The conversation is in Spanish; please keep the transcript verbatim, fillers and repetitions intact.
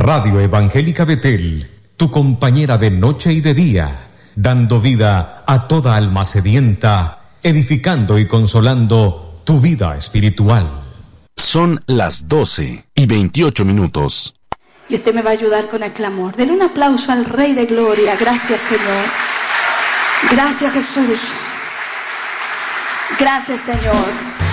Radio Evangélica Betel, tu compañera de noche y de día, dando vida a toda alma sedienta, edificando y consolando tu vida espiritual. Son las doce y veintiocho minutos. Y usted me va a ayudar con el clamor. Denle un aplauso al Rey de Gloria. Gracias, Señor. Gracias, Jesús. Gracias, Señor.